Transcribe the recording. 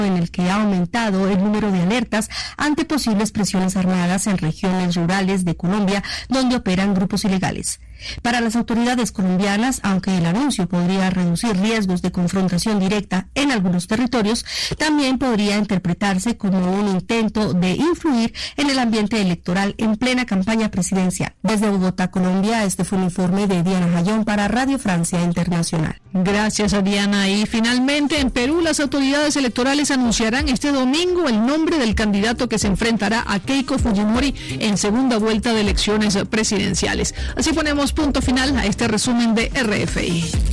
en el que ha aumentado el número de alertas ante posibles presiones armadas en regiones rurales de Colombia donde operan grupos ilegales. Para las autoridades colombianas, aunque el anuncio podría reducir riesgos de confrontación directa en algunos territorios, también podría interpretarse como un intento de influir en el ambiente electoral en plena campaña presidencial. Desde Bogotá, Colombia, este fue un informe de Diana Jayón para Radio Francia Internacional. Gracias a Diana. Y finalmente, en Perú, las autoridades electorales anunciarán este domingo el nombre del candidato que se enfrentará a Keiko Fujimori en segunda vuelta de elecciones presidenciales. Así ponemos punto final a este resumen de RFI.